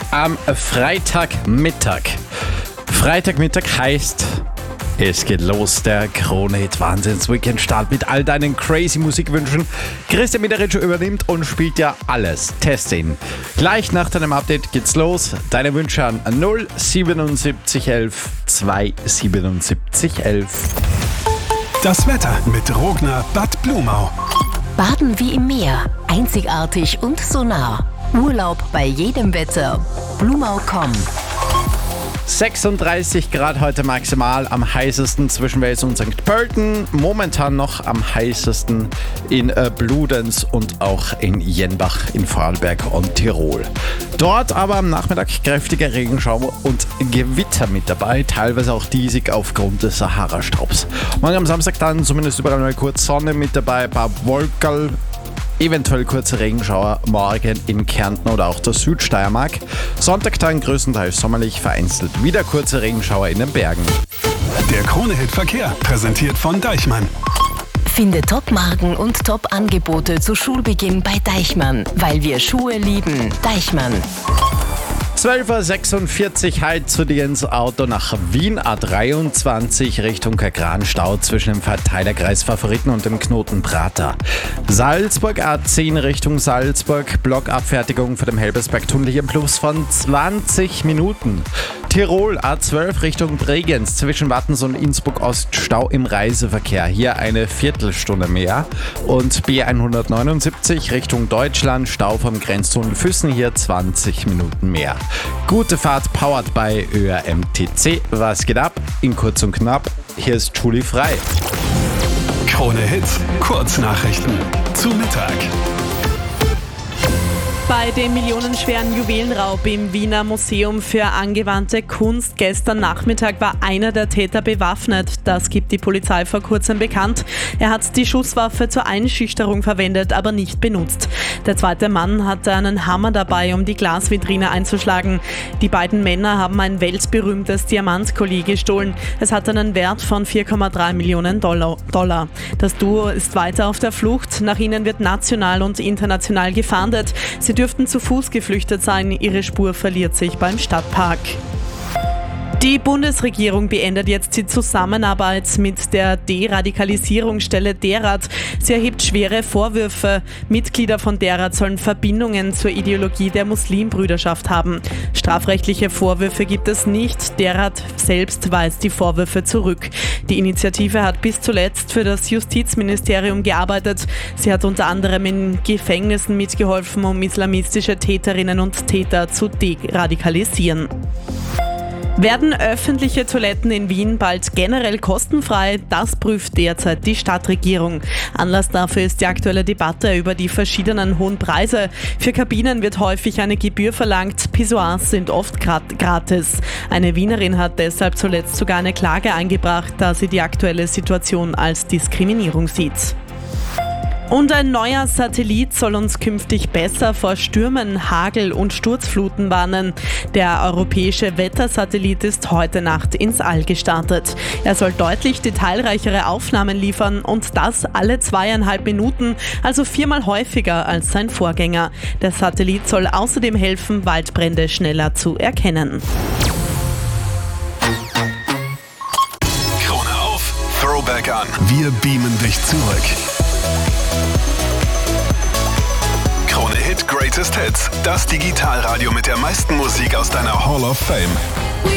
am Freitagmittag. Freitagmittag heißt, es geht los, der Krone-Hit Wahnsinns-Weekend-Start mit all deinen crazy Musikwünschen. Christian Mederitsch übernimmt und spielt ja alles. Testing. Gleich nach deinem Update geht's los. Deine Wünsche an 07711 27711. Das Wetter mit Rogner Bad Blumau. Baden wie im Meer. Einzigartig und so nah. Urlaub bei jedem Wetter. Blumau.com. 36 Grad heute maximal, am heißesten zwischen Wels und St. Pölten. Momentan noch am heißesten in Bludenz und auch in Jenbach in Vorarlberg und Tirol. Dort aber am Nachmittag kräftiger Regenschauer und Gewitter mit dabei, teilweise auch diesig aufgrund des Sahara-Staubs. Morgen am Samstag dann zumindest überall mal kurz Sonne mit dabei, ein paar Wolkerl. Eventuell kurze Regenschauer morgen in Kärnten oder auch der Südsteiermark. Sonntag dann größtenteils sommerlich, vereinzelt wieder kurze Regenschauer in den Bergen. Der Krone-Hit Verkehr, präsentiert von Deichmann. Finde Top-Marken und Top-Angebote zu Schulbeginn bei Deichmann, weil wir Schuhe lieben. Deichmann. 12.46 Uhr, heute zu dir ins Auto nach Wien, A23 Richtung Kagran-Stau zwischen dem Verteilerkreis Favoriten und dem Knoten Prater. Salzburg, A10 Richtung Salzburg, Blockabfertigung für den Helbersberg-Tunnel hier im Plus von 20 Minuten. Tirol, A12 Richtung Bregenz zwischen Wattens und Innsbruck-Ost, Stau im Reiseverkehr, hier eine Viertelstunde mehr. Und B179 Richtung Deutschland, Stau vom Grenztunnel Füssen, hier 20 Minuten mehr. Gute Fahrt, powered by ÖRMTC. Was geht ab? In kurz und knapp, hier ist Julie Frei. Krone-Hit, Kurznachrichten zu Mittag. Bei dem millionenschweren Juwelenraub im Wiener Museum für angewandte Kunst gestern Nachmittag war einer der Täter bewaffnet. Das gibt die Polizei vor kurzem bekannt. Er hat die Schusswaffe zur Einschüchterung verwendet, aber nicht benutzt. Der zweite Mann hatte einen Hammer dabei, um die Glasvitrine einzuschlagen. Die beiden Männer haben ein weltberühmtes Diamantkollier gestohlen. Es hat einen Wert von 4,3 Millionen Dollar. Das Duo ist weiter auf der Flucht. Nach ihnen wird national und international gefahndet. Sie dürften zu Fuß geflüchtet sein. Ihre Spur verliert sich beim Stadtpark. Die Bundesregierung beendet jetzt die Zusammenarbeit mit der Deradikalisierungsstelle DERAD. Sie erhebt schwere Vorwürfe. Mitglieder von DERAD sollen Verbindungen zur Ideologie der Muslimbrüderschaft haben. Strafrechtliche Vorwürfe gibt es nicht. DERAD selbst weist die Vorwürfe zurück. Die Initiative hat bis zuletzt für das Justizministerium gearbeitet. Sie hat unter anderem in Gefängnissen mitgeholfen, um islamistische Täterinnen und Täter zu deradikalisieren. Werden öffentliche Toiletten in Wien bald generell kostenfrei? Das prüft derzeit die Stadtregierung. Anlass dafür ist die aktuelle Debatte über die verschiedenen hohen Preise. Für Kabinen wird häufig eine Gebühr verlangt, Pissoirs sind oft gratis. Eine Wienerin hat deshalb zuletzt sogar eine Klage eingebracht, da sie die aktuelle Situation als Diskriminierung sieht. Und ein neuer Satellit soll uns künftig besser vor Stürmen, Hagel und Sturzfluten warnen. Der europäische Wettersatellit ist heute Nacht ins All gestartet. Er soll deutlich detailreichere Aufnahmen liefern und das alle 2,5 Minuten, also 4-mal häufiger als sein Vorgänger. Der Satellit soll außerdem helfen, Waldbrände schneller zu erkennen. Krone auf, Throwback an. Wir beamen dich zurück. Krone-Hit Greatest Hits, das Digitalradio mit der meisten Musik aus deiner Hall of Fame.